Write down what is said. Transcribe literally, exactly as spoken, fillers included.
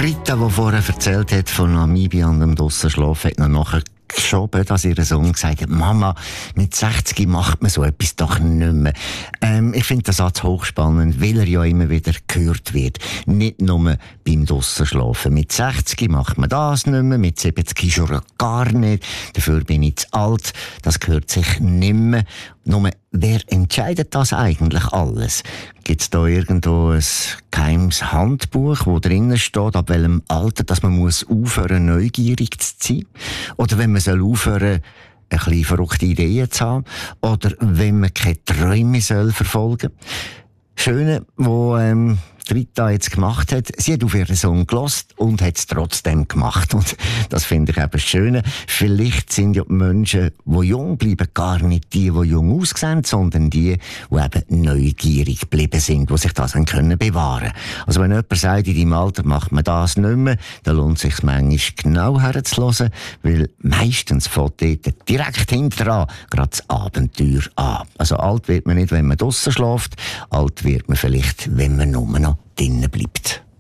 Rita, die vorher erzählt hat von Namibia und dem Draussen-Schlafen, hat noch nachher geschoben, dass ihr Sohn gesagt hat, Mama, mit sechzig macht man so etwas doch nicht mehr. Ähm, ich finde den Satz hochspannend, weil er ja immer wieder gehört wird. Nicht nur beim Draussen-Schlafen. Mit sechzig macht man das nicht mehr, mit siebzig schon gar nicht. Dafür bin ich zu alt. Das gehört sich nicht mehr. Nur, wer entscheidet das eigentlich alles? Gibt es da irgendwo ein geheimes Handbuch, wo drinnen steht, ab welchem Alter, dass man muss aufhören, neugierig zu sein? Oder wenn man soll aufhören, ein bisschen verrückte Ideen zu haben? Oder wenn man keine Träume soll verfolgen? Schöne, wo ähm, Rita jetzt gemacht hat, sie hat auf ihren Sohn gehört und hat es trotzdem gemacht. Und das finde ich eben schön. Vielleicht sind ja die Menschen, die jung bleiben, gar nicht die, die jung aussehen, sondern die, die eben neugierig geblieben sind, die sich das dann können bewahren. Also wenn jemand sagt, in deinem Alter macht man das nicht mehr, dann lohnt es sich manchmal genau herzuhören, weil meistens fängt dort direkt hinterher gerade das Abenteuer an. Also alt wird man nicht, wenn man draussen schläft, alt wird man vielleicht, wenn man nur noch drinnen bleibt.